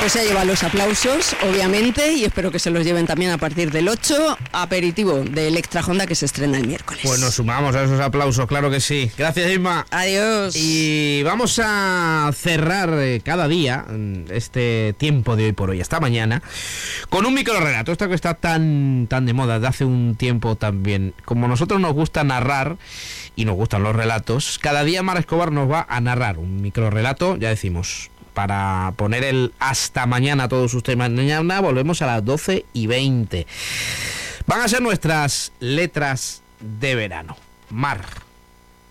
Pues se lleva los aplausos, obviamente, y espero que se los lleven también a partir del 8, aperitivo de Electra Honda que se estrena el miércoles. Pues nos sumamos a esos aplausos, claro que sí. Gracias, Isma. Adiós. Y vamos a cerrar cada día este tiempo de hoy por hoy, hasta mañana, con un microrelato. Esto que está tan de moda de hace un tiempo también. Como a nosotros nos gusta narrar y nos gustan los relatos, cada día Mar Escobar nos va a narrar un microrelato, ya decimos, para poner el hasta mañana a todos ustedes. Mañana volvemos a las 12:20. Van a ser nuestras letras de verano. Mar.